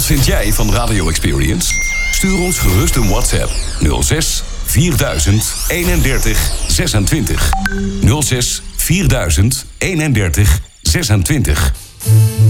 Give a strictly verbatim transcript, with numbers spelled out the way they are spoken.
Wat vind jij van Radio Experience? Stuur ons gerust een WhatsApp nul zes vierduizend eenendertig zesentwintig. nul zes vierduizend eenendertig zesentwintig.